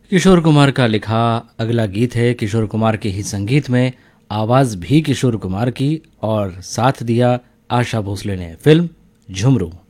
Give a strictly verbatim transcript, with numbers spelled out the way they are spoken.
किशोर कुमार का लिखा अगला गीत है किशोर कुमार के ही संगीत में, आवाज भी किशोर कुमार की और साथ दिया आशा भोसले ने। फिल्म झुमरू।